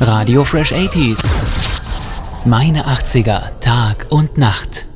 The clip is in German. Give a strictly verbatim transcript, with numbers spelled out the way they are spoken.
Radio Fresh achtziger. Meine achtziger, Tag und Nacht.